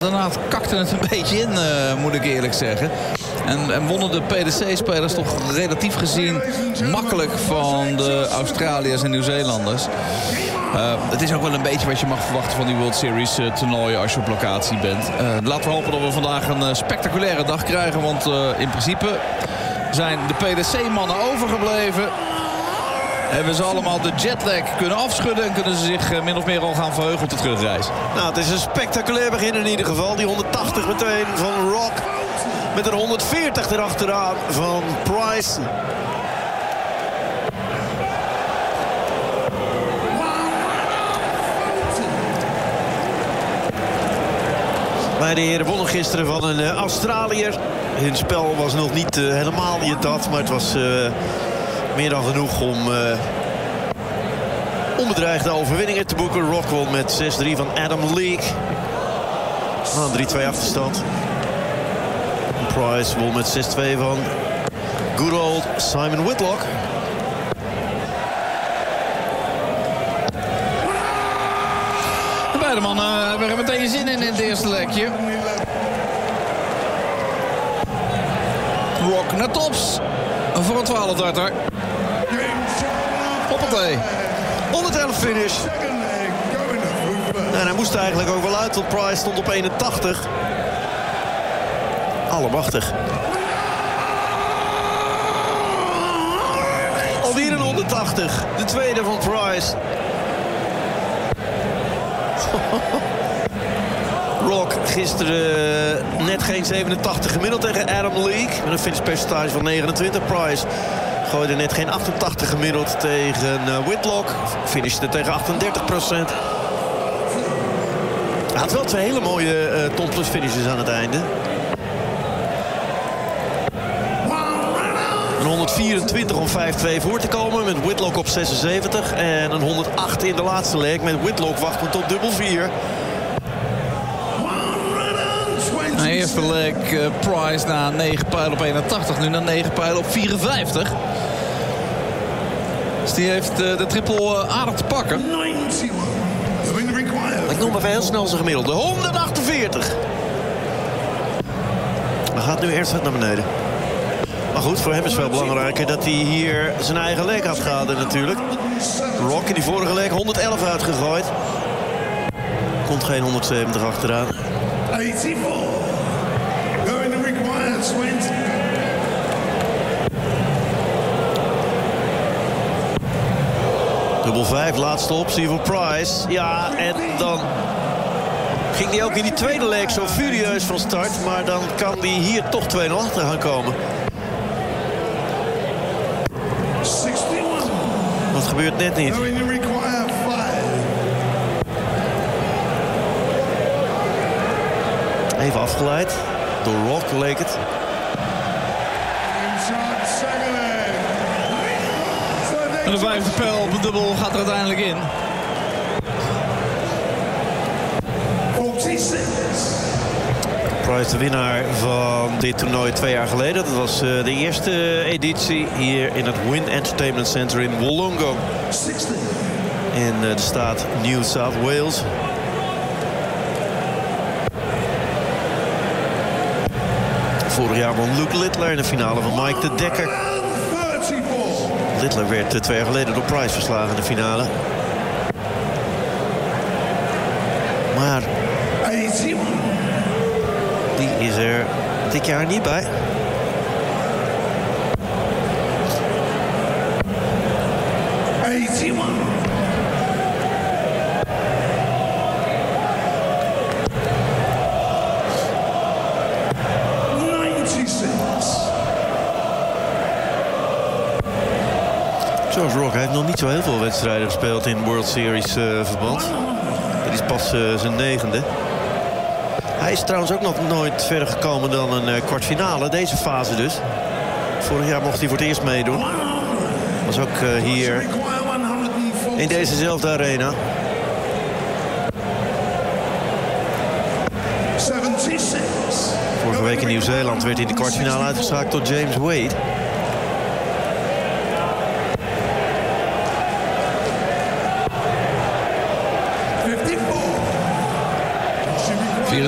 Daarna kakte het een beetje in, moet ik eerlijk zeggen. En wonnen de PDC-spelers toch relatief gezien makkelijk van de Australiërs en Nieuw-Zeelanders. Het is ook wel een beetje wat je mag verwachten van die World Series toernooien als je op locatie bent. Laten we hopen dat we vandaag een spectaculaire dag krijgen. Want in principe zijn de PDC-mannen overgebleven. Hebben ze allemaal de jetlag kunnen afschudden en kunnen ze zich min of meer al gaan verheugen op de terugreis. Nou, het is een spectaculair begin in ieder geval. Die 180 meteen van Rock. Met een 140 erachteraan van Price. Beide heren wonnen gisteren van een Australiër. Hun spel was nog niet helemaal niet dat, maar het was meer dan genoeg om onbedreigde overwinningen te boeken. Rock won met 6-3 van Adam Leake. Een 3-2 achterstand. Price won met 6-2 van good old Simon Whitlock. De beide mannen hebben er meteen zin in het eerste lekje. Rock naar tops. Voor een 12-darter. Hoppatee. 111 finish. En hij moest eigenlijk ook wel uit, want Price stond op 81. Allemachtig. Alweer een 180. De tweede van Price. Rock gisteren net geen 87 gemiddeld tegen Adam Leake. Met een finishpercentage van 29. Price gooide net geen 88 gemiddeld tegen Whitlock. Finishte tegen 38%. Hij had wel twee hele mooie ton plus finishes aan het einde. Een 124 om 5-2 voor te komen met Whitlock op 76. En een 108 in de laatste leg met Whitlock wachtend op dubbel 4. De eerste leg Price na 9 pijlen op 81. Nu naar 9 pijlen op 54. Dus die heeft de triple aardig te pakken. Ik noem even heel snel zijn gemiddelde. 148. Hij gaat nu ernstig naar beneden. Maar goed, voor hem is veel belangrijker dat hij hier zijn eigen leg afgaat natuurlijk. Rock in die vorige leg 111 uitgegooid. Komt geen 170 achteraan. 84. Going to require 20. Dubbel 5, laatste optie voor Price. Ja, en dan ging hij ook in die tweede leg zo furieus van start. Maar dan kan hij hier toch 2-0 achter gaan komen. 61. Dat gebeurt net niet. Going to require 5. Even afgeleid. Door Rock leek het. En de vijfde pijl op de dubbel gaat er uiteindelijk in. 46. Price de winnaar van dit toernooi 2 jaar geleden. Dat was de eerste editie hier in het Wind Entertainment Center in Wollongong. 60. In de staat New South Wales. Vorig jaar won Luke Littler in de finale van Mike de Dekker. 34. Littler werd 2 jaar geleden door Price verslagen in de finale. Maar 81. die is er dit jaar niet bij. George Rock heeft nog niet zo heel veel wedstrijden gespeeld in World Series verband. Dit is pas zijn 9e. Hij is trouwens ook nog nooit verder gekomen dan een kwartfinale. Deze fase dus. Vorig jaar mocht hij voor het eerst meedoen. Was ook hier in dezezelfde arena. 76. Vorige week in Nieuw-Zeeland werd hij in de kwartfinale uitgeschakeld door James Wade.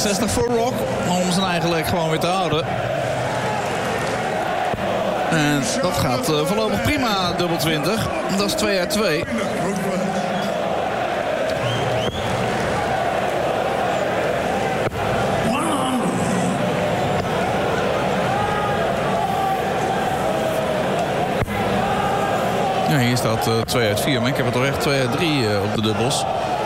64 voor Rock. Om zijn eigen leg gewoon weer te houden. En dat gaat voorlopig prima, dubbel 20. Dat is 2 uit 2. Ja, hier staat 2 uit 4, maar ik heb er toch echt 2 uit 3 op de dubbels.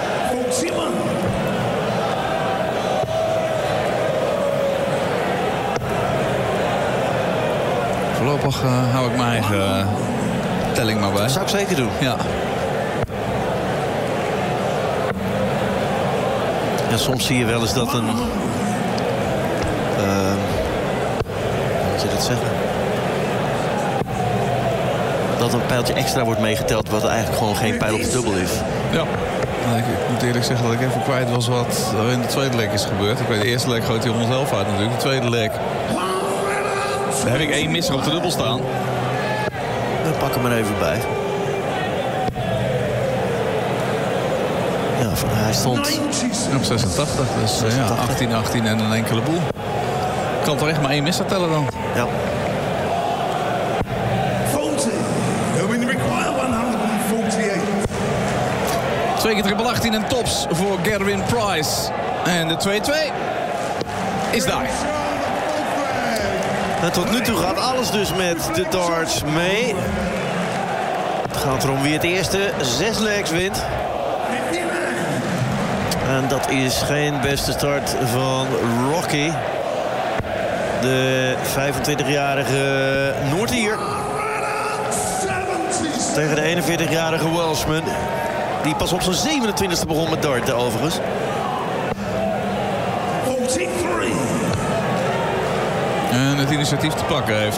Voorlopig hou ik mijn eigen telling maar bij. Dat zou ik zeker doen. Ja. Ja, soms zie je wel eens dat een... hoe moet je dat zeggen? Dat een pijltje extra wordt meegeteld, wat eigenlijk gewoon geen pijl op de dubbel is. Ja. Ik moet eerlijk zeggen dat ik even kwijt was wat er in de tweede leg is gebeurd. Ik weet, de eerste leg gooit hij 111 uit natuurlijk. De tweede leg... Daar heb ik 1 misser op de dubbel staan. Dan pak hem er even bij. Ja, hij stond... Op 86, dus 18, 18 en een enkele boel. Ik kan toch echt maar 1 misser tellen dan. Ja. 2 keer triple 18 en tops voor Gerwin Price. En de 2-2 is daar. En tot nu toe gaat alles dus met de darts mee. Het gaat erom wie het eerste 6 legs wint. En dat is geen beste start van Rocky. De 25-jarige Noord-Ier. Tegen de 41-jarige Welshman. Die pas op zijn 27e begon met darten overigens. En het initiatief te pakken heeft.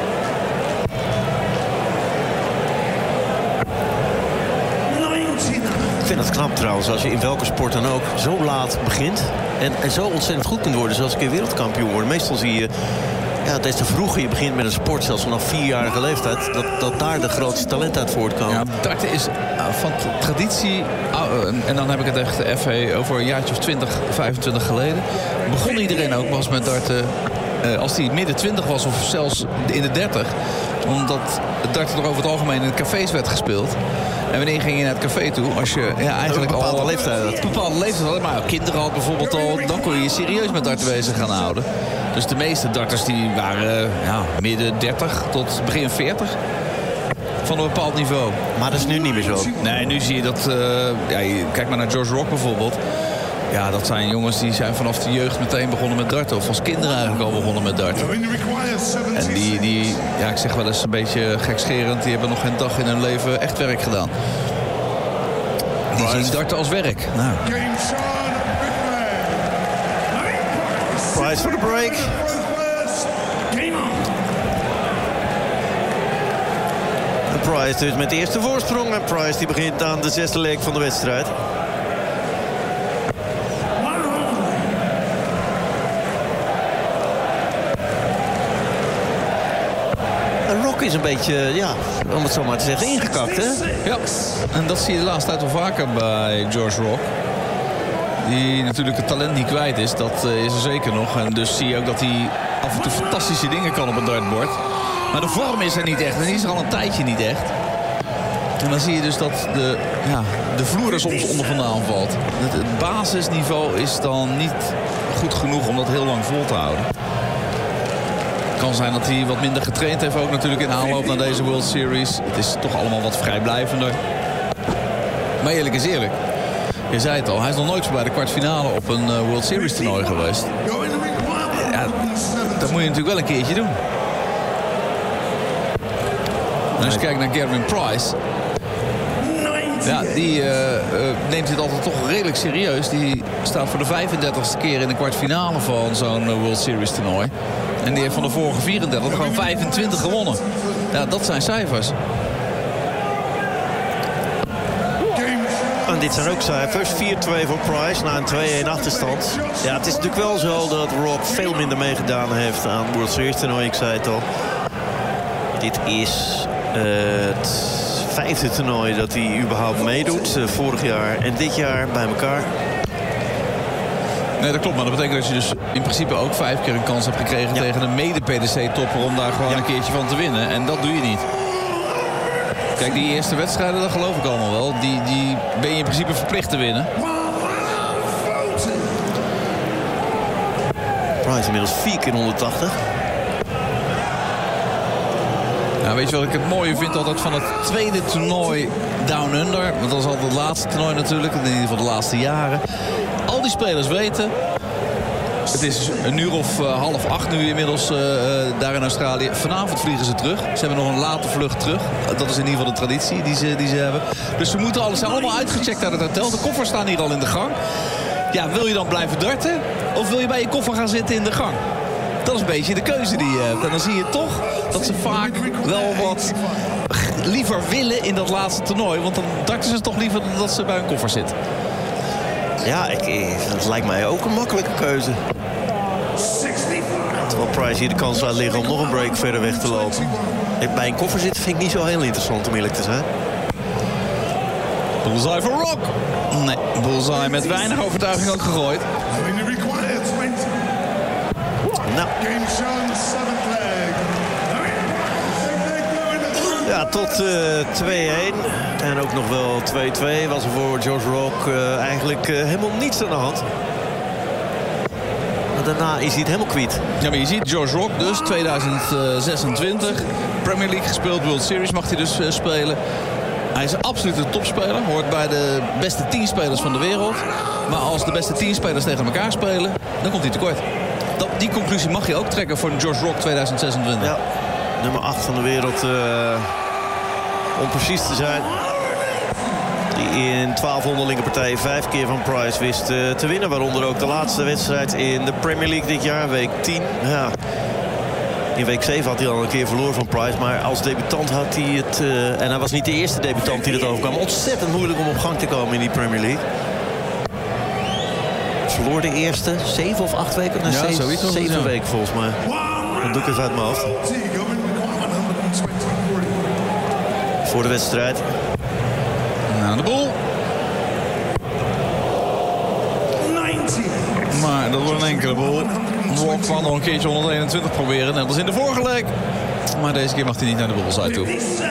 Ik vind het knap trouwens, als je in welke sport dan ook zo laat begint. En zo ontzettend goed kunt worden, zoals een keer wereldkampioen worden. Meestal zie je, ja, des te vroeger je begint met een sport, zelfs vanaf 4-jarige leeftijd, dat daar de grootste talent uit voortkomen. Ja, darten is van traditie, en dan heb ik het echt even over een jaartje of 20, 25 geleden. Begon iedereen ook pas met darten als hij midden 20 was of zelfs in de 30. Omdat het darten er over het algemeen in de cafés werd gespeeld. En wanneer ging je naar het café toe? Als je eigenlijk een bepaalde al leeftijd had. Een bepaalde leeftijd had, maar kinderen had bijvoorbeeld al, dan kon je je serieus met darten bezig gaan houden. Dus de meeste darters die waren midden 30 tot begin 40. Van een bepaald niveau. Maar dat is nu niet meer zo. Nee, nu zie je dat... kijk maar naar George Rock bijvoorbeeld. Ja, dat zijn jongens die zijn vanaf de jeugd meteen begonnen met darten. Of als kinderen eigenlijk al begonnen met darten. En die ik zeg wel eens een beetje gekscherend, die hebben nog geen dag in hun leven echt werk gedaan. Die zien darten als werk. Nou. Price for the break. En Price dus met de eerste voorsprong. En Price die begint aan de 6e leg van de wedstrijd. Is een beetje, om het zo maar te zeggen, ingekakt, hè? Ja, en dat zie je de laatste tijd wel vaker bij George Rock. Die natuurlijk het talent niet kwijt is, dat is er zeker nog. En dus zie je ook dat hij af en toe fantastische dingen kan op het dartbord. Maar de vorm is er niet echt en die is er al een tijdje niet echt. En dan zie je dus dat de vloer er soms onder vandaan valt. Het basisniveau is dan niet goed genoeg om dat heel lang vol te houden. Het kan zijn dat hij wat minder getraind heeft, ook natuurlijk in aanloop naar deze World Series. Het is toch allemaal wat vrijblijvender. Maar eerlijk is eerlijk. Je zei het al, hij is nog nooit bij de kwartfinale op een World Series toernooi geweest. Ja, dat moet je natuurlijk wel een keertje doen. En als je kijkt naar Gerwin Price. Ja, die neemt dit altijd toch redelijk serieus. Die staat voor de 35e keer in de kwartfinale van zo'n World Series toernooi. En die heeft van de vorige 34 gewoon 25 gewonnen. Ja, dat zijn cijfers. En dit zijn ook cijfers. 4-2 voor Price na een 2-1 achterstand. Ja, het is natuurlijk wel zo dat Rock veel minder meegedaan heeft aan het World Series toernooi. Ik zei het al. Dit is het 5e toernooi dat hij überhaupt meedoet. Vorig jaar en dit jaar bij elkaar. Nee, dat klopt. Maar dat betekent dat je dus in principe ook 5 keer een kans hebt gekregen tegen een mede-PDC-topper om daar gewoon een keertje van te winnen. En dat doe je niet. Kijk, die eerste wedstrijden, dat geloof ik allemaal wel. Die ben je in principe verplicht te winnen. Price inmiddels 4 keer 180. Ja, weet je wat ik het mooie vind altijd van het tweede toernooi Down Under? Want dat is altijd het laatste toernooi natuurlijk, in ieder geval de laatste jaren. Al die spelers weten, het is een uur of 7:30 nu inmiddels daar in Australië. Vanavond vliegen ze terug. Ze hebben nog een late vlucht terug. Dat is in ieder geval de traditie die ze hebben. Dus ze moeten alles zijn allemaal uitgecheckt uit het hotel. De koffers staan hier al in de gang. Ja, wil je dan blijven darten? Of wil je bij je koffer gaan zitten in de gang? Dat is een beetje de keuze die je hebt. En dan zie je toch dat ze vaak wel wat liever willen in dat laatste toernooi. Want dan darten ze toch liever dan dat ze bij hun koffer zitten. Ja, dat lijkt mij ook een makkelijke keuze. Terwijl Price hier de kans laat liggen om nog een break verder weg te lopen. Bij een koffer zitten vind ik niet zo heel interessant om eerlijk te zijn. Bullseye voor Rock. Nee, Bullseye met weinig overtuiging ook gegooid. Nou. Ja, tot 2-1. En ook nog wel 2-2 was er voor George Rock eigenlijk helemaal niets aan de hand. Maar daarna is hij het helemaal kwijt. Ja, maar je ziet George Rock dus, 2026. Premier League gespeeld, World Series mag hij dus spelen. Hij is absoluut een topspeler. Hoort bij de beste 10 spelers van de wereld. Maar als de beste 10 spelers tegen elkaar spelen, dan komt hij tekort. Die conclusie mag je ook trekken voor George Rock 2026. Ja, nummer 8 van de wereld, om precies te zijn. Die in 12 onderlinge partijen 5 keer van Price wist te winnen. Waaronder ook de laatste wedstrijd in de Premier League dit jaar, week 10. Ja. In week 7 had hij al een keer verloren van Price. Maar als debutant had hij het... en hij was niet de eerste debutant die dat overkwam. Ontzettend moeilijk om op gang te komen in die Premier League. Verloor de eerste 7 of 8 weken. Nee, ja, zoiets. 7 weken volgens mij. Dat doe ik even uit mijn hoofd. Voor de wedstrijd. Naar de bol. Maar dat wordt een enkele bol. Rock kan nog een keertje 121 proberen. Net als in de vorige leg. Maar deze keer mag hij niet naar de bullseye toe.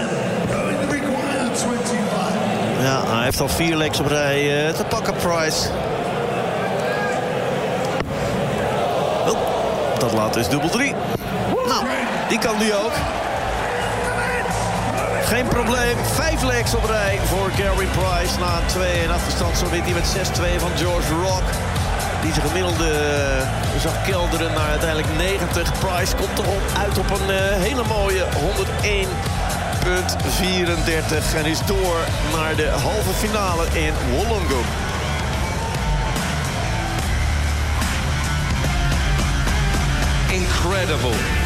Ja, hij heeft al 4 legs op rij te pakken, Price. Oh, dat laat dus dubbel 3. Nou, die kan die ook. Geen probleem. 5 legs op rij voor Gary Price. Na een 2-1 achterstand zo wint hij met 6-2 van George Rock. Die zijn gemiddelde zag kelderen naar uiteindelijk 90. Price komt toch uit op een hele mooie 101,34 en is door naar de halve finale in Wollongong. Incredible.